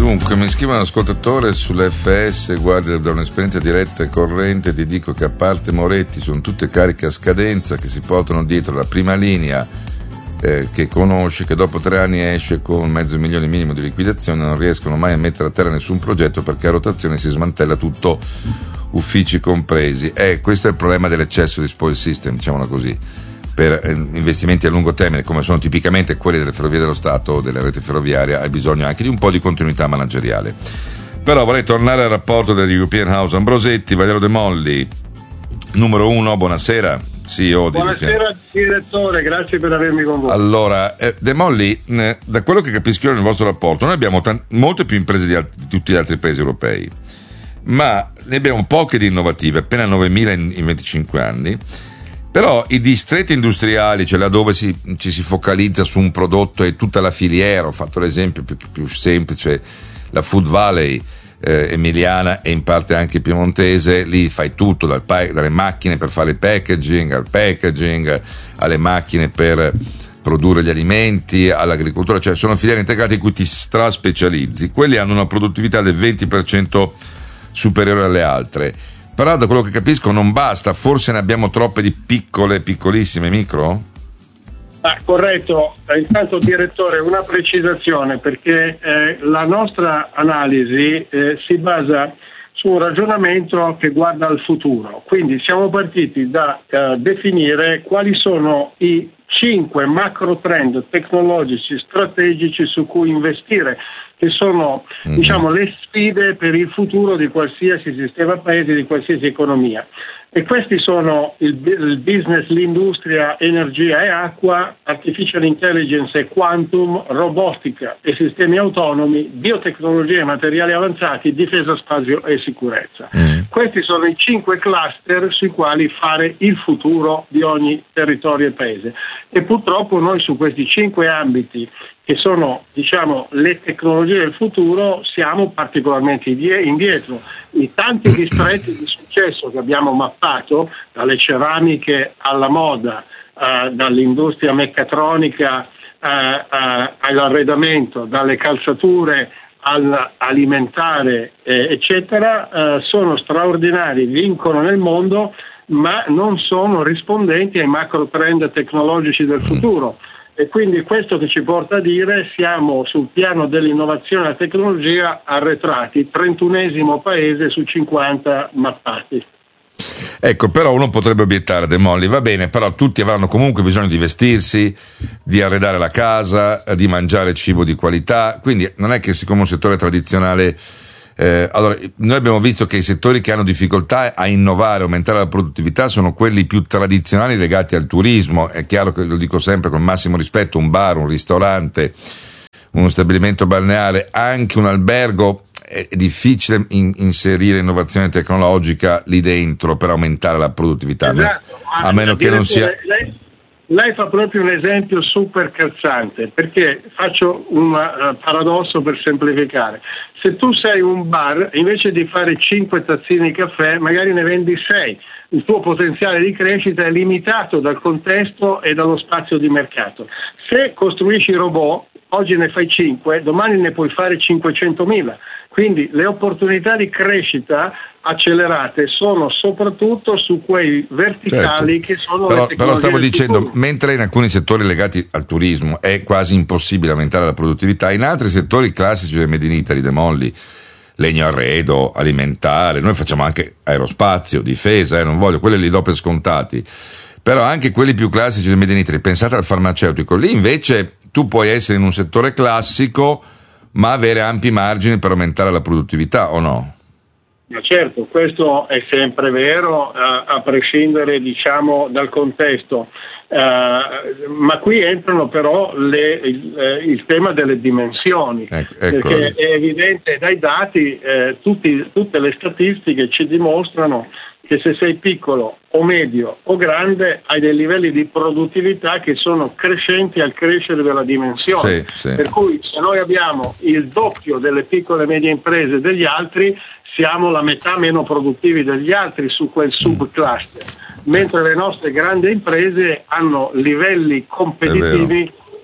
Dunque, mi scrive un ascoltatore sull'FS, guarda, da un'esperienza diretta e corrente ti dico che a parte Moretti sono tutte cariche a scadenza che si portano dietro la prima linea che conosce, che dopo 3 anni esce con $500,000 minimo di liquidazione, non riescono mai a mettere a terra nessun progetto perché a rotazione si smantella tutto, uffici compresi. Questo è il problema dell'eccesso di spoil system, diciamolo così, per investimenti a lungo termine come sono tipicamente quelli delle Ferrovie dello Stato o della rete ferroviaria. Hai bisogno anche di un po' di continuità manageriale. Però vorrei tornare al rapporto degli European House Ambrosetti. Valerio De Molli, numero 1, buonasera, CEO di Buonasera direttore, grazie per avermi con voi. Allora, De Molli, da quello che capisco io nel vostro rapporto, noi abbiamo molte più imprese di tutti gli altri paesi europei, ma ne abbiamo poche di innovative, appena 9.000 in 25 anni. Però i distretti industriali, cioè là dove ci si focalizza su un prodotto e tutta la filiera, ho fatto l'esempio più semplice, la Food Valley emiliana e in parte anche piemontese, lì fai tutto, dalle macchine per fare il packaging, al packaging, alle macchine per produrre gli alimenti, all'agricoltura, cioè sono filiere integrate in cui ti straspecializzi. Quelli hanno una produttività del 20% superiore alle altre. Però da quello che capisco non basta, forse ne abbiamo troppe di piccole, piccolissime, micro? Corretto, intanto direttore una precisazione, perché la nostra analisi si basa su un ragionamento che guarda al futuro, quindi siamo partiti da definire quali sono i 5 macro trend tecnologici strategici su cui investire, che sono diciamo le sfide per il futuro di qualsiasi sistema paese, di qualsiasi economia. E questi sono il business, l'industria, energia e acqua, artificial intelligence e quantum, robotica e sistemi autonomi, biotecnologie e materiali avanzati, difesa, spazio e sicurezza. Questi sono i 5 cluster sui quali fare il futuro di ogni territorio e paese. E purtroppo noi su questi 5 ambiti, che sono diciamo le tecnologie del futuro, siamo particolarmente indietro. I tanti distretti di successo che abbiamo mappato, dalle ceramiche alla moda, dall'industria meccatronica all'arredamento, dalle calzature all'alimentare eccetera, sono straordinari, vincono nel mondo, ma non sono rispondenti ai macro trend tecnologici del futuro. E quindi questo che ci porta a dire siamo sul piano dell'innovazione e della tecnologia arretrati, 31esimo paese su 50 mappati. Ecco, però uno potrebbe obiettare, De Molli, va bene, però tutti avranno comunque bisogno di vestirsi, di arredare la casa, di mangiare cibo di qualità, quindi non è che siccome un settore tradizionale... allora, noi abbiamo visto che i settori che hanno difficoltà a innovare, aumentare la produttività sono quelli più tradizionali legati al turismo. È chiaro che lo dico sempre con massimo rispetto, un bar, un ristorante, uno stabilimento balneare, anche un albergo, è difficile inserire innovazione tecnologica lì dentro per aumentare la produttività, esatto. A meno che non sia... Lei fa proprio un esempio super calzante, perché faccio un paradosso per semplificare. Se tu sei un bar, invece di fare 5 tazzine di caffè, magari ne vendi 6. Il tuo potenziale di crescita è limitato dal contesto e dallo spazio di mercato. Se costruisci robot, oggi ne fai 5, domani ne puoi fare 500.000. Quindi le opportunità di crescita accelerate sono soprattutto su quei verticali, certo, che sono le tecnologie. Però stavo dicendo, mentre in alcuni settori legati al turismo è quasi impossibile aumentare la produttività, in altri settori classici del Made in Italy, De Molli, legno arredo, alimentare, noi facciamo anche aerospazio, difesa, non voglio, quelli li do per scontati, però anche quelli più classici del Made in Italy, pensate al farmaceutico, lì invece tu puoi essere in un settore classico ma avere ampi margini per aumentare la produttività, o no? Ma certo, questo è sempre vero, a prescindere diciamo dal contesto, ma qui entrano però il tema delle dimensioni, perché è evidente dai dati, tutte le statistiche ci dimostrano che se sei piccolo o medio o grande hai dei livelli di produttività che sono crescenti al crescere della dimensione. Sì. Per cui se noi abbiamo il doppio delle piccole e medie imprese degli altri, siamo la metà meno produttivi degli altri su quel subcluster, mentre le nostre grandi imprese hanno livelli competitivi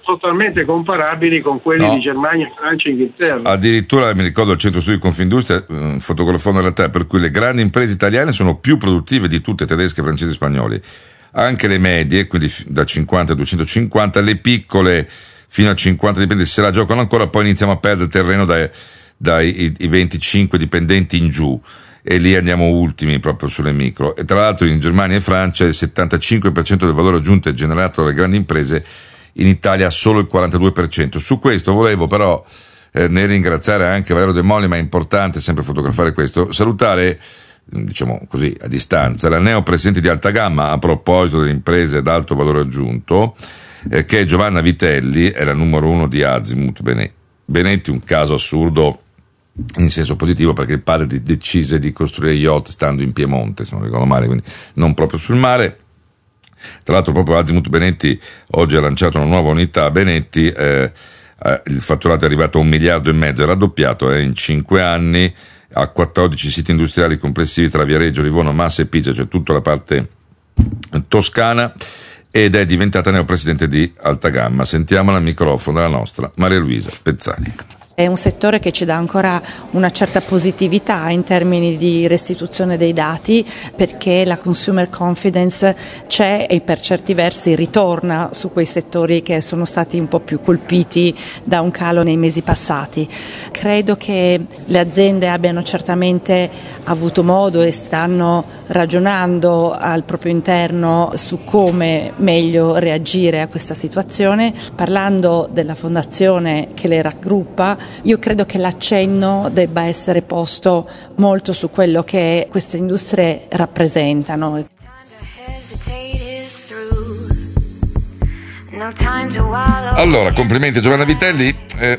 totalmente comparabili con quelli di Germania, Francia e Inghilterra. Addirittura mi ricordo il centro studi Confindustria fotografando la realtà per cui le grandi imprese italiane sono più produttive di tutte tedesche, francesi e spagnoli. Anche le medie, quindi da 50 a 250, le piccole fino a 50 dipendenti se la giocano ancora, poi iniziamo a perdere terreno dai 25 dipendenti in giù, e lì andiamo ultimi proprio sulle micro. E tra l'altro in Germania e Francia il 75% del valore aggiunto è generato dalle grandi imprese, in Italia solo il 42%. Su questo volevo però nel ringraziare anche Valerio De Molli, ma è importante sempre fotografare questo, salutare, diciamo così a distanza, la neopresidente di Alta Gamma a proposito delle imprese ad alto valore aggiunto, che è Giovanna Vitelli, è la numero 1 di Azimut Benetti, un caso assurdo in senso positivo, perché il padre decise di costruire yacht stando in Piemonte, se non ricordo male, quindi non proprio sul mare. Tra l'altro proprio Azimut Benetti oggi ha lanciato una nuova unità Benetti, il fatturato è arrivato a 1,5 miliardi, è raddoppiato in 5 anni, ha 14 siti industriali complessivi tra Viareggio, Livorno, Massa e Pisa, cioè tutta la parte toscana, ed è diventata neopresidente di Alta Gamma. Sentiamola al microfono della nostra Maria Luisa Pezzani. È un settore che ci dà ancora una certa positività in termini di restituzione dei dati, perché la consumer confidence c'è e per certi versi ritorna su quei settori che sono stati un po' più colpiti da un calo nei mesi passati. Credo che le aziende abbiano certamente avuto modo e stanno ragionando al proprio interno su come meglio reagire a questa situazione. Parlando della fondazione che le raggruppa, io credo che l'accenno debba essere posto molto su quello che queste industrie rappresentano. Allora, complimenti a Giovanna Vitelli.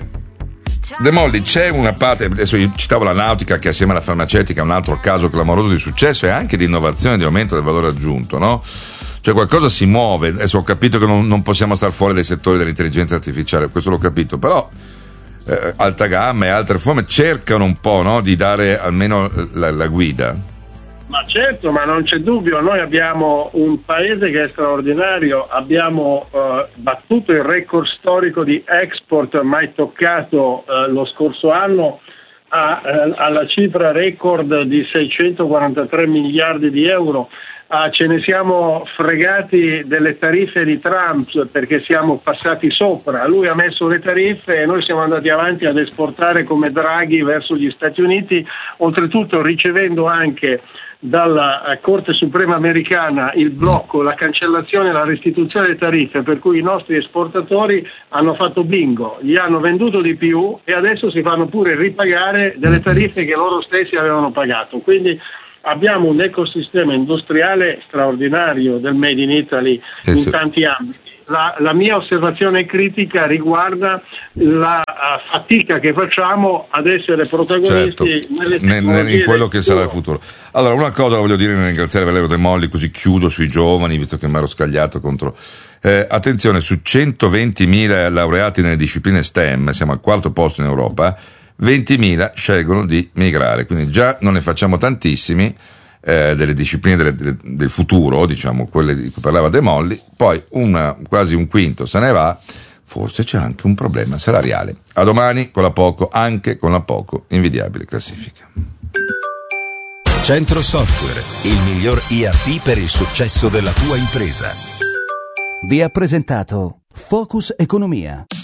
De Molli, c'è una parte, adesso io citavo la nautica che assieme alla farmaceutica è un altro caso clamoroso di successo e anche di innovazione, di aumento del valore aggiunto, no? Cioè qualcosa si muove. Adesso ho capito che non possiamo star fuori dai settori dell'intelligenza artificiale, questo l'ho capito, però Alta Gamma e altre forme cercano un po', no, di dare almeno la guida. Ma certo, ma non c'è dubbio, noi abbiamo un paese che è straordinario, abbiamo battuto il record storico di export mai toccato lo scorso anno alla cifra record di 643 miliardi di euro. Ce ne siamo fregati delle tariffe di Trump perché siamo passati sopra, lui ha messo le tariffe e noi siamo andati avanti ad esportare come Draghi verso gli Stati Uniti, oltretutto ricevendo anche dalla Corte Suprema americana il blocco, la cancellazione e la restituzione delle tariffe, per cui i nostri esportatori hanno fatto bingo, gli hanno venduto di più e adesso si fanno pure ripagare delle tariffe che loro stessi avevano pagato. Quindi abbiamo un ecosistema industriale straordinario del Made in Italy in tanti ambiti. La mia osservazione critica riguarda la fatica che facciamo ad essere protagonisti nelle tecnologie in quello che sarà il futuro. Allora, una cosa la voglio dire nel ringraziare Valerio De Molli, così chiudo sui giovani, visto che mi ero scagliato contro. Attenzione, su 120.000 laureati nelle discipline STEM, siamo al 4º posto in Europa, 20.000 scelgono di migrare, quindi già non ne facciamo tantissimi delle discipline del futuro, diciamo quelle di cui parlava De Molli, poi quasi un quinto se ne va, forse c'è anche un problema salariale. A domani con la poco invidiabile classifica. Centro Software, il miglior ERP per il successo della tua impresa. Vi ha presentato Focus Economia.